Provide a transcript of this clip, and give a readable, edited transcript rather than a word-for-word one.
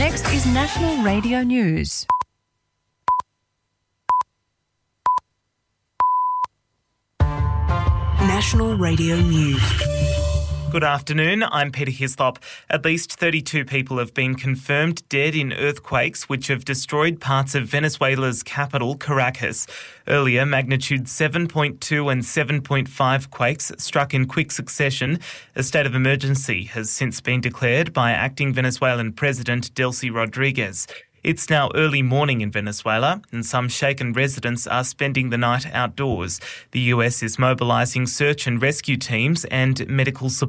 Next is National Radio News. National Radio News. Good afternoon, I'm Peter Hislop. At least 32 people have been confirmed dead in earthquakes which have destroyed parts of Venezuela's capital, Caracas. Earlier, magnitude 7.2 and 7.5 quakes struck in quick succession. A state of emergency has since been declared by acting Venezuelan President Delcy Rodriguez. It's now early morning in Venezuela and some shaken residents are spending the night outdoors. The US is mobilising search and rescue teams and medical support.